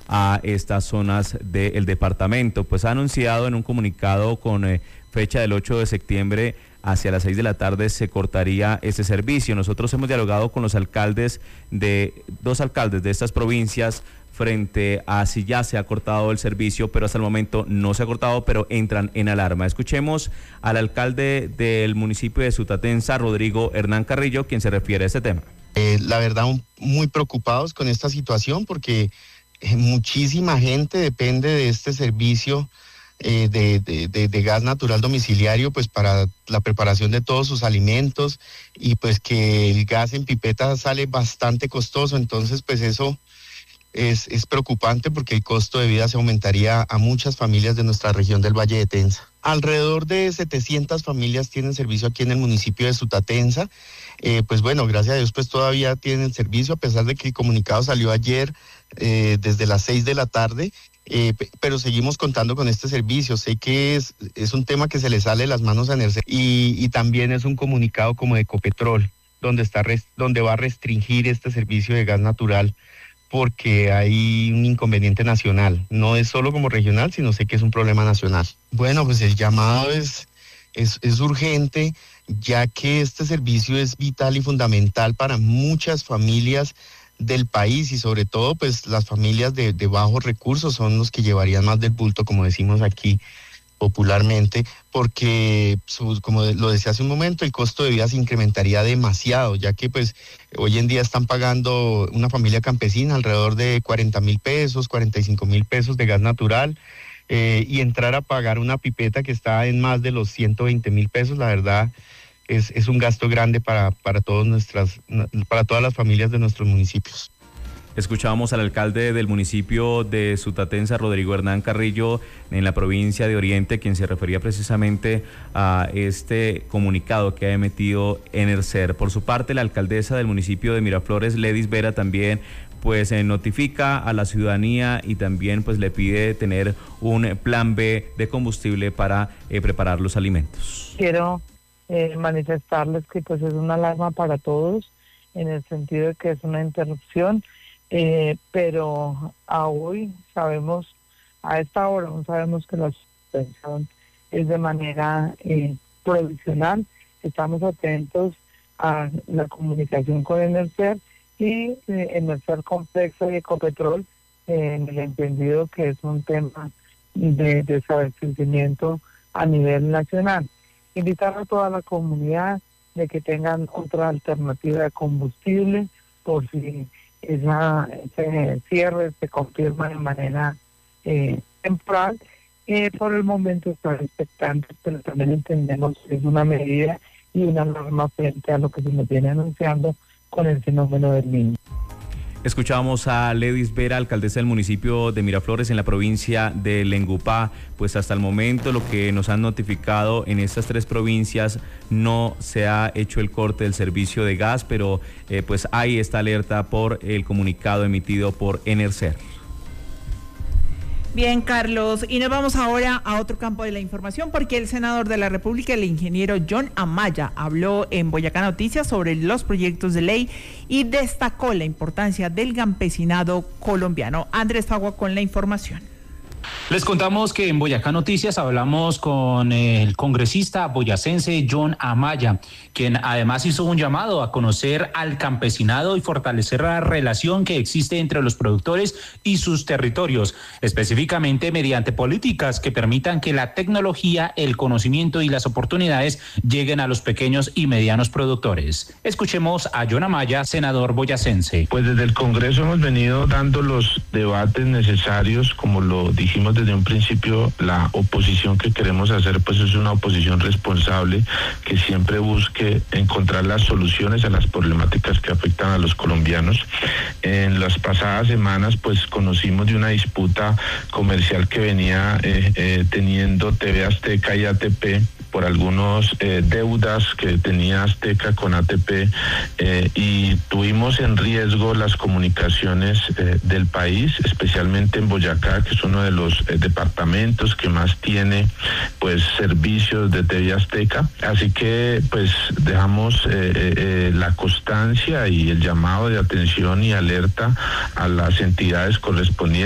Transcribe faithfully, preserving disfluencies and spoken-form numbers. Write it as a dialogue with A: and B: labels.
A: a estas zonas del departamento. Pues ha anunciado en un comunicado con eh, fecha del ocho de septiembre, hacia las seis de la tarde se cortaría ese servicio. Nosotros hemos dialogado con los alcaldes de, dos alcaldes de estas provincias frente a si ya se ha cortado el servicio, pero hasta el momento no se ha cortado, pero entran en alarma. Escuchemos al alcalde del municipio de Sutatenza, Rodrigo Hernán Carrillo, quien se refiere a este tema.
B: Eh, la verdad, muy preocupados con esta situación porque eh, muchísima gente depende de este servicio eh, de, de, de, de gas natural domiciliario, pues para la preparación de todos sus alimentos, y pues que el gas en pipeta sale bastante costoso. Entonces pues eso es, es preocupante porque el costo de vida se aumentaría a muchas familias de nuestra región del Valle de Tenza. Alrededor de setecientas familias tienen servicio aquí en el municipio de Sutatenza. Eh, pues bueno, gracias a Dios pues todavía tienen servicio, a pesar de que el comunicado salió ayer eh, desde las seis de la tarde. Eh, pero seguimos contando con este servicio. Sé que es, es un tema que se le sale de las manos a Enercer, y, y también es un comunicado como de Ecopetrol, donde, está rest, donde va a restringir este servicio de gas natural, porque hay un inconveniente nacional. No es solo como regional, sino sé que es un problema nacional. Bueno, pues el llamado es, es, es urgente, ya que este servicio es vital y fundamental para muchas familias del país, y sobre todo pues las familias de, de bajos recursos son los que llevarían más del bulto, como decimos aquí popularmente, porque su, como lo decía hace un momento, el costo de vida se incrementaría demasiado, ya que pues hoy en día están pagando una familia campesina alrededor de cuarenta mil pesos, cuarenta y cinco mil pesos de gas natural, eh, y entrar a pagar una pipeta que está en más de los ciento veinte mil pesos, la verdad Es, es un gasto grande para, para, todas nuestras, para todas las familias de nuestros municipios.
A: Escuchábamos al alcalde del municipio de Sutatenza, Rodrigo Hernán Carrillo, en la provincia de Oriente, quien se refería precisamente a este comunicado que ha emitido Enercer. Por su parte, la alcaldesa del municipio de Miraflores, Ledis Vera, también pues eh, notifica a la ciudadanía y también pues le pide tener un plan B de combustible para eh, preparar los alimentos.
C: Quiero Eh, manifestarles que pues es una alarma para todos, en el sentido de que es una interrupción, eh, pero a hoy sabemos, a esta hora aún sabemos que la suspensión es de manera eh, provisional. Estamos atentos a la comunicación con Enercer y eh, Enercer Complexa y Ecopetrol, eh, en el entendido que es un tema de desabastecimiento a nivel nacional. Invitar a toda la comunidad de que tengan otra alternativa de combustible por si esa, ese cierre se confirma de manera eh, temporal. Eh, por el momento estar expectantes, pero también entendemos que es una medida y una norma frente a lo que se nos viene anunciando con el fenómeno del Niño.
A: Escuchamos a Ledis Vera, alcaldesa del municipio de Miraflores en la provincia de Lengupá. Pues hasta el momento lo que nos han notificado en estas tres provincias, no se ha hecho el corte del servicio de gas, pero eh, pues hay esta alerta por el comunicado emitido por Enercer.
D: Bien, Carlos, y nos vamos ahora a otro campo de la información, porque el senador de la República, el ingeniero John Amaya, habló en Boyacá Noticias sobre los proyectos de ley y destacó la importancia del campesinado colombiano. Andrés Fagua con la información.
E: Les contamos que en Boyacá Noticias hablamos con el congresista boyacense John Amaya, quien además hizo un llamado a conocer al campesinado y fortalecer la relación que existe entre los productores y sus territorios, específicamente mediante políticas que permitan que la tecnología, el conocimiento y las oportunidades lleguen a los pequeños y medianos productores. Escuchemos a John Amaya, senador boyacense.
F: Pues desde el Congreso hemos venido dando los debates necesarios, como lo dijimos desde un principio. La oposición que queremos hacer pues es una oposición responsable, que siempre busque encontrar las soluciones a las problemáticas que afectan a los colombianos. En las pasadas semanas pues conocimos de una disputa comercial que venía eh, eh, teniendo T V Azteca y A T P por algunos eh, deudas que tenía Azteca con A T P, eh, y tuvimos en riesgo las comunicaciones eh, del país, especialmente en Boyacá, que es uno de los eh, departamentos que más tiene pues servicios de T V Azteca. Así que pues dejamos eh, eh, la constancia y el llamado de atención y alerta a las entidades correspondientes.